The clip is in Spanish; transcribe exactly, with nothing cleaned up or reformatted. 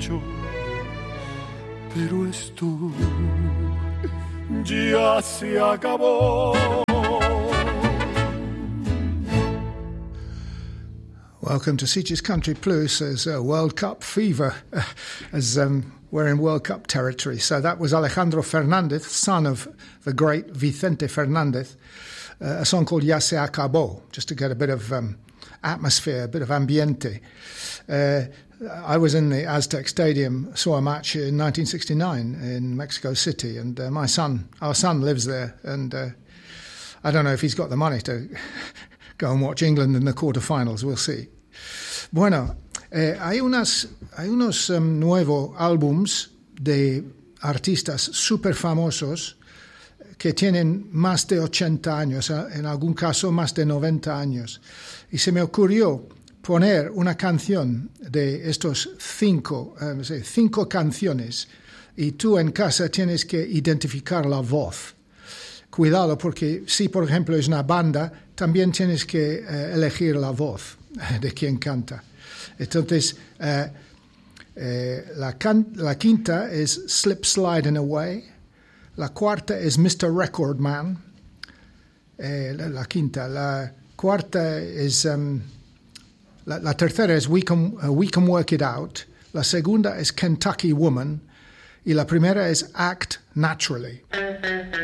hecho, pero esto ya se acabó. Welcome to Sitges Country Plus as uh, World Cup fever, uh, as um, we're in World Cup territory. So that was Alejandro Fernandez, son of the great Vicente Fernandez, uh, a song called Ya se acabó, just to get a bit of um, atmosphere, a bit of ambiente. Uh, I was in the Aztec Stadium, saw a match in nineteen sixty-nine in Mexico City, and uh, my son, our son lives there, and uh, I don't know if he's got the money to go and watch England in the quarterfinals, we'll see. Bueno, eh, hay, unas, hay unos um, nuevos álbums de artistas súper famosos que tienen más de ochenta años, en algún caso más de noventa años. Y se me ocurrió poner una canción de estos cinco, eh, cinco canciones, y tú en casa tienes que identificar la voz. Cuidado, porque si, por ejemplo, es una banda, también tienes que eh, elegir la voz de quien canta. Entonces, eh, eh, la, can- la quinta es Slip Sliding Away. La cuarta es mister Record Man. Eh, la, la quinta. La cuarta es... Um, la, la tercera es We Can, uh, We Can Work It Out. La segunda es Kentucky Woman. Y la primera es Act Naturally.